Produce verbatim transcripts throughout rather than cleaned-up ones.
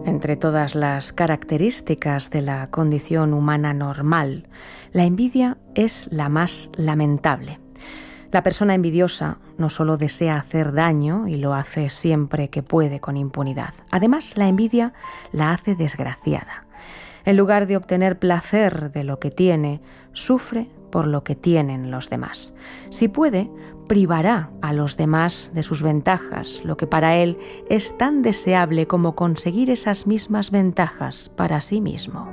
Entre todas las características de la condición humana normal, la envidia es la más lamentable. La persona envidiosa no solo desea hacer daño y lo hace siempre que puede con impunidad. Además, la envidia la hace desgraciada. En lugar de obtener placer de lo que tiene, sufre por lo que tienen los demás. Si puede, privará a los demás de sus ventajas, lo que para él es tan deseable como conseguir esas mismas ventajas para sí mismo.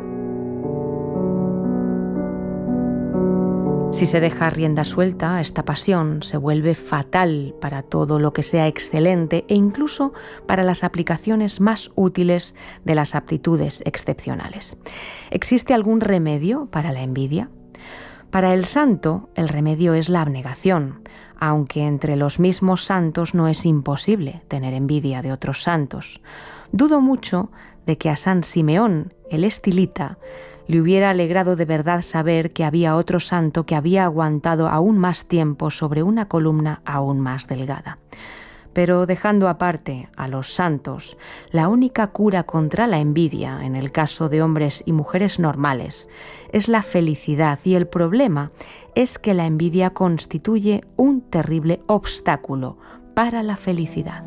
Si se deja rienda suelta a esta pasión, se vuelve fatal para todo lo que sea excelente e incluso para las aplicaciones más útiles de las aptitudes excepcionales. ¿Existe algún remedio para la envidia? Para el santo, el remedio es la abnegación, aunque entre los mismos santos no es imposible tener envidia de otros santos. Dudo mucho de que a San Simeón, el estilita, le hubiera alegrado de verdad saber que había otro santo que había aguantado aún más tiempo sobre una columna aún más delgada. Pero dejando aparte a los santos, la única cura contra la envidia, en el caso de hombres y mujeres normales, es la felicidad, y el problema es que la envidia constituye un terrible obstáculo para la felicidad.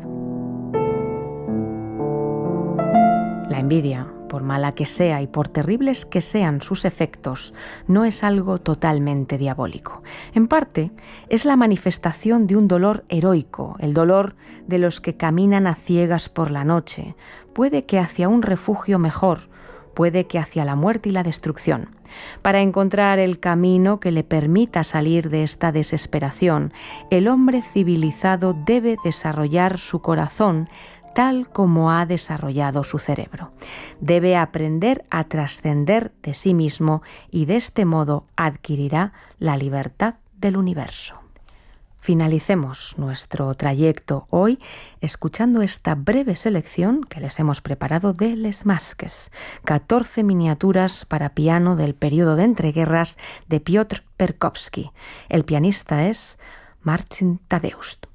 La envidia, por mala que sea y por terribles que sean sus efectos, no es algo totalmente diabólico. En parte, es la manifestación de un dolor heroico, el dolor de los que caminan a ciegas por la noche, puede que hacia un refugio mejor, puede que hacia la muerte y la destrucción. Para encontrar el camino que le permita salir de esta desesperación, el hombre civilizado debe desarrollar su corazón tal como ha desarrollado su cerebro. Debe aprender a trascender de sí mismo y de este modo adquirirá la libertad del universo. Finalicemos nuestro trayecto hoy escuchando esta breve selección que les hemos preparado de Les Masques, catorce miniaturas para piano del periodo de entreguerras de Piotr Perkowski. El pianista es Marcin Tadeusz.